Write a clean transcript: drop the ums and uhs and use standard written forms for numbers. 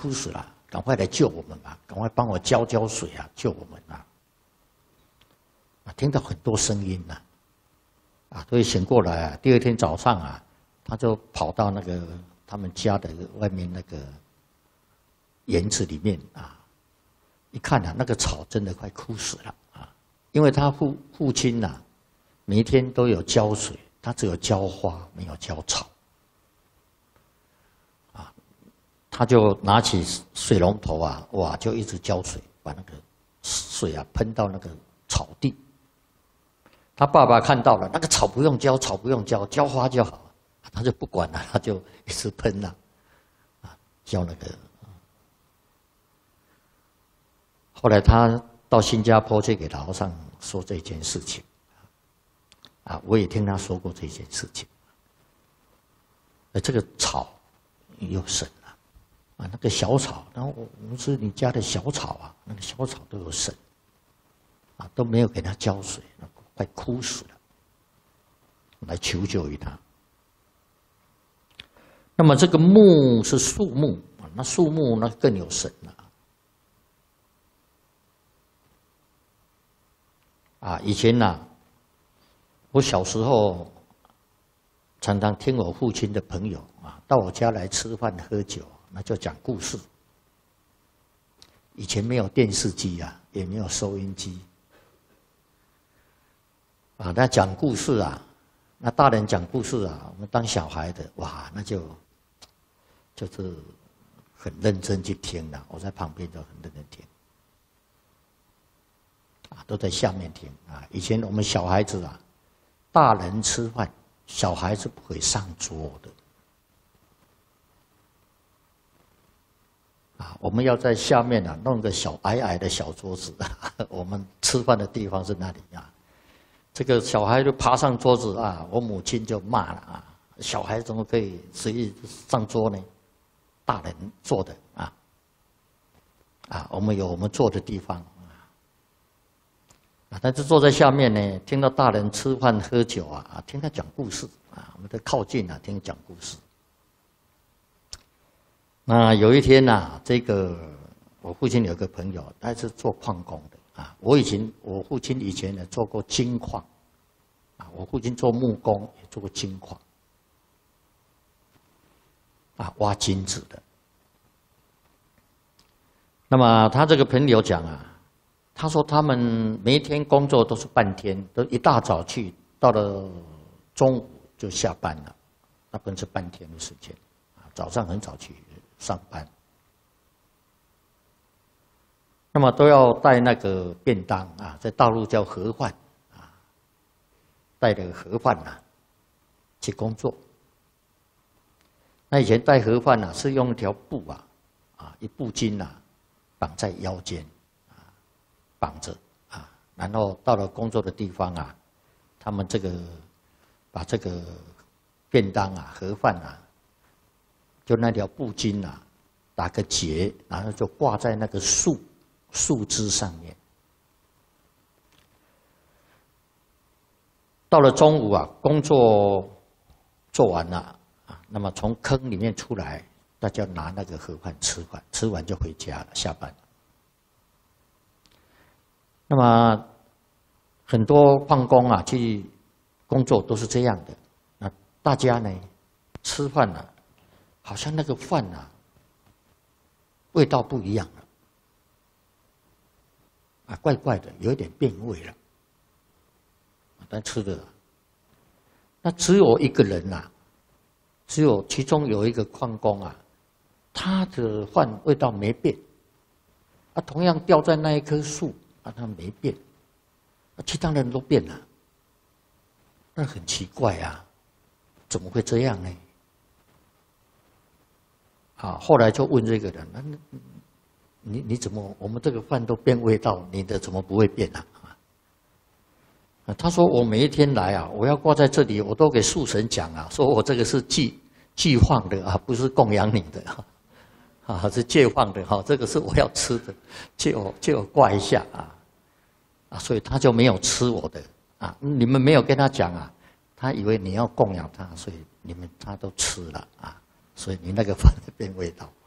枯死了，赶快来救我们吧，赶快帮我浇水啊，救我们啊！听到很多声音呐，所以醒过来啊，第二天早上啊，他就跑到那个他们家的外面那个园子里面啊，一看啊，那个草真的快枯死了啊，因为他父亲呐，每一天都有浇水，他只有浇花，没有浇草。他就拿起水龙头啊，哇，就一直浇水，把那个水啊喷到那个草地。他爸爸看到了，那个草不用浇，草不用浇，浇花就好，他就不管了，他就一直喷了，浇那个。后来他到新加坡去给老上说这件事情，我也听他说过这件事情。这个草有神。那个小草，然后我们是你家的小草啊，那个小草都有神，都没有给它浇水，快枯死了，来求救于他。那么这个木是树木，那树木那更有神了。以前我小时候常常听我父亲的朋友到我家来吃饭喝酒。那就讲故事。以前没有电视机也没有收音机那讲故事那大人讲故事我们当小孩的哇，那就是很认真去听的。我在旁边就很认真听都在下面听以前我们小孩子大人吃饭，小孩子不可以上桌的。我们要在下面弄个小矮矮的小桌子，我们吃饭的地方是那里这个小孩就爬上桌子我母亲就骂了小孩怎么可以随意上桌呢？大人坐的我们有我们坐的地方但是坐在下面呢，听到大人吃饭喝酒听他讲故事我们都靠近听讲故事。那有一天这个我父亲有个朋友，他是做矿工的我父亲以前呢做过金矿我父亲做木工也做过金矿挖金子的。那么他这个朋友讲他说他们每一天工作都是半天，都一大早去，到了中午就下班了，那不是半天的时间早上很早去上班，那么都要带那个便当在大陆叫盒饭带着盒饭去工作。那以前带盒饭是用一条布一布巾绑在腰间绑着然后到了工作的地方他们把这个便当盒饭就那条布巾打个结，然后就挂在那个树枝上面。到了中午工作做完了那么从坑里面出来，大家拿那个盒饭吃饭，吃完就回家了，下班了。那么很多矿工去工作都是这样的。那大家呢吃饭好像那个饭味道不一样了，怪怪的，有一点变味了。但吃的那只有一个人只有其中有一个矿工他的饭味道没变，同样吊在那一棵树他没变，其他人都变了，那很奇怪怎么会这样呢？后来就问这个人，你怎么我们这个饭都变味道，你的怎么不会变他说我每一天来我要挂在这里，我都给树神讲说我这个是祭放的不是供养你的是借放的这个是我要吃的，借我挂一下所以他就没有吃我的你们没有跟他讲他以为你要供养他，所以他都吃了所以你那个饭变味道。